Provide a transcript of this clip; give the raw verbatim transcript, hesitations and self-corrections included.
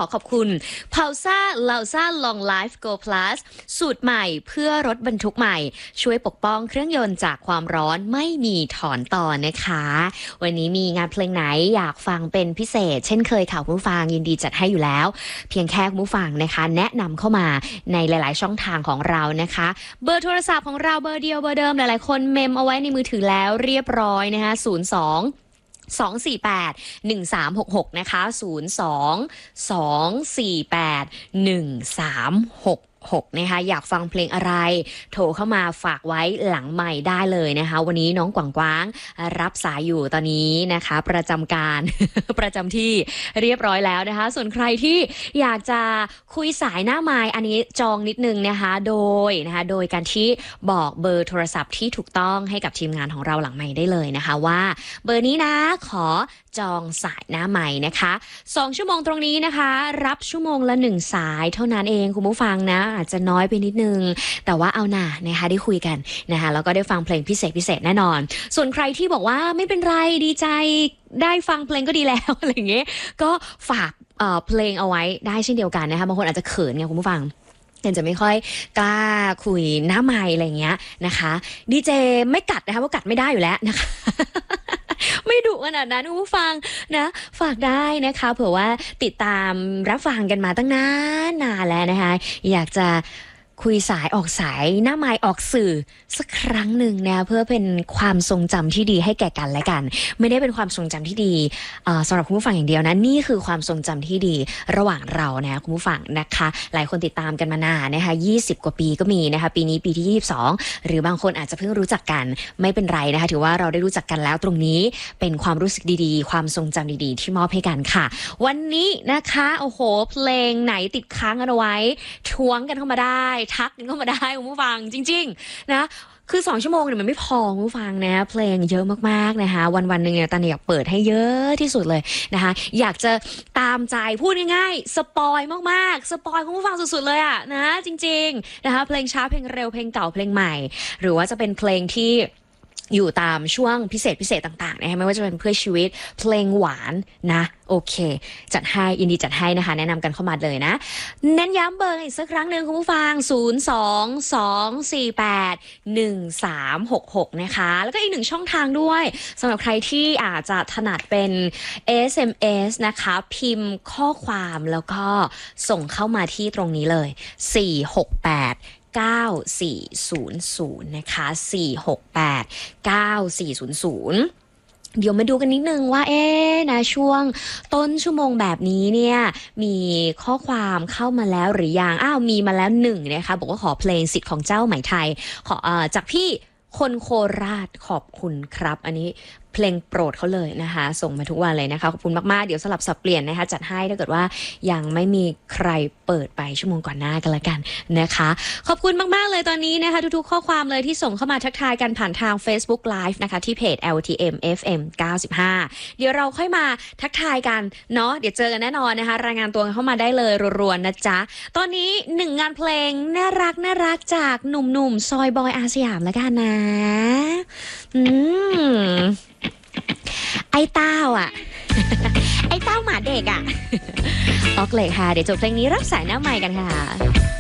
อขอบคุณ พาวซ่า ลาวซ่า Long Life Go Plus สูตรใหม่เพื่อรถบรรทุกใหม่ช่วยปกป้องเครื่องยนต์จากความร้อนไม่มีถอนต่อนะคะวันนี้มีงานเพลงไหนอยากฟังเป็นพิเศษเช่นเคยค่ะคุณผู้ฟังยินดีจัดให้อยู่แล้วเพียงแค่คุณผู้ฟังนะคะแนะนำเข้ามาในหลายๆช่องทางของเรานะคะเบอร์โทรศัพท์ของเราเบอร์เดียวเบอร์เดิมหลายๆคนเมมเอาไว้ในมือถือแล้วเรียบร้อยนะคะศูนย์ สอง สอง สี่ แปด หนึ่ง สาม หก หกนะคะศูนย์ สอง สอง สี่ แปด หนึ่ง สาม หก หกนะคะอยากฟังเพลงอะไรโทรเข้ามาฝากไว้หลังใหม่ได้เลยนะคะวันนี้น้องกวางกวางรับสายอยู่ตอนนี้นะคะประจำการ ประจำที่เรียบร้อยแล้วนะคะส่วนใครที่อยากจะคุยสายหน้าไมค์อันนี้จองนิดนึงนะคะโดยนะคะโดยการที่บอกเบอร์โทรศัพท์ที่ถูกต้องให้กับทีมงานของเราหลังไมค์ได้เลยนะคะว่าเบอร์นี้นะขอจองสายหน้าไมค์นะคะสองชั่วโมงตรงนี้นะคะรับชั่วโมงละหนึ่งสายเท่านั้นเองคุณผู้ฟังนะอาจจะน้อยไปนิดนึงแต่ว่าเอาหน่านะคะได้คุยกันนะคะแล้วก็ได้ฟังเพลงพิเศษพิเศษแน่นอนส่วนใครที่บอกว่าไม่เป็นไรดีใจได้ฟังเพลงก็ดีแล้วอะไรอย่างเงี้ยก็ฝากเอ่อเพลงเอาไว้ได้เช่นเดียวกันนะคะบางคนอาจจะเขินไงคุณผู้ฟังยังจะไม่ค่อยกล้าคุยหน้าไมค์อะไรอย่างเงี้ยนะคะดีเจไม่กัดนะคะเพราะกัดไม่ได้อยู่แล้วนะคะ ไม่ดุขนาดนั้นผู้ฟังนะฝากได้นะคะเผื่อว่าติดตามรับฟังกันมาตั้งนานนานแล้วนะคะอยากจะคุยสายออกสายหน้าไมค์ออกสื่อสักครั้งหนึ่งนะเพื่อเป็นความทรงจำที่ดีให้แก่กันและกันไม่ได้เป็นความทรงจำที่ดีสำหรับคุณผู้ฟังอย่างเดียวนะนี่คือความทรงจำที่ดีระหว่างเรานะคุณผู้ฟังนะคะหลายคนติดตามกันมานานนะคะยี่สิบกว่าปีก็มีนะคะปีนี้ปีที่ยี่สิบสองหรือบางคนอาจจะเพิ่งรู้จักกันไม่เป็นไรนะคะถือว่าเราได้รู้จักกันแล้วตรงนี้เป็นความรู้สึกดีๆความทรงจำดีๆที่มอบให้กันค่ะวันนี้นะคะโอ้โหเพลงไหนติดค้างกันเอาไว้ทวงกันเข้ามาได้ทักกันเข้ามาได้คุณผู้ฟังจริงๆนะคือสองชั่วโมงเนี่ยมันไม่พอคุณผู้ฟังนะเพลงเยอะมากๆนะคะวันๆนึงเนี่ยตอนนี้อยากเปิดให้เยอะที่สุดเลยนะคะอยากจะตามใจพูดง่ายๆสปอยมากๆสปอยคุณผู้ฟังสุดๆเลยอ่ะนะจริงๆนะคะเพลงช้าเพลงเร็วเพลงเก่าเพลงใหม่หรือว่าจะเป็นเพลงที่อยู่ตามช่วงพิเศษพิเศษต่างๆนะคะไม่ว่าจะเป็นเพื่อชีวิตเพลงหวานนะโอเคจัดให้ยินดีจัดให้นะคะแนะนำกันเข้ามาเลยนะเน้นย้ำเบอร์อีกสักครั้งหนึ่งคุณผู้ฟังศูนย์ สอง สอง สี่ แปด หนึ่ง สาม หก หกนะคะแล้วก็อีกหนึ่งช่องทางด้วยสำหรับใครที่อาจจะถนัดเป็น เอส เอ็ม เอส นะคะพิมพ์ข้อความแล้วก็ส่งเข้ามาที่ตรงนี้เลยสี่ หก แปดเก้า สี่ ศูนย์ ศูนย์นะคะสี่ หก แปด เก้า สี่ ศูนย์ ศูนย์เดี๋ยวมาดูกันนิดนึงว่าเอ๊ะนะช่วงต้นชั่วโมงแบบนี้เนี่ยมีข้อความเข้ามาแล้วหรือยังอ้าวมีมาแล้วหนึ่งนะคะบอกว่าขอเพลงสิทธิ์ของเจ้าไหมไทยขอเอ่อจากพี่คนโคราชขอบคุณครับอันนี้เพลงโปรดเขาเลยนะคะส่งมาทุกวันเลยนะคะขอบคุณมากๆเดี๋ยวสลับสับเปลี่ยนนะคะจัดให้ถ้าเกิดว่ายังไม่มีใครเปิดไปชั่วโมงก่อนหน้ากันละกันนะคะขอบคุณมากๆเลยตอนนี้นะคะทุกๆข้อความเลยที่ส่งเข้ามาทักทายกันผ่านทาง Facebook Live นะคะที่เพจ แอล ที เอ็ม เอฟ เอ็ม เก้าสิบห้าเดี๋ยวเราค่อยมาทักทายกันเนาะเดี๋ยวเจอกันแน่นอนนะคะรายงานตัวเข้ามาได้เลยรัวๆนะจ๊ะตอนนี้หนึ่งงานเพลงน่ารักน่ารักจากหนุ่มๆซอยบอยอาสยามละกันนะอืมไอ้เต้าอ่ะ ไอ้เต้าหมาเด็กอ่ะ ออกเลยค่ะเดี๋ยวจบเพลงนี้รับสายหน้าใหม่กันค่ะ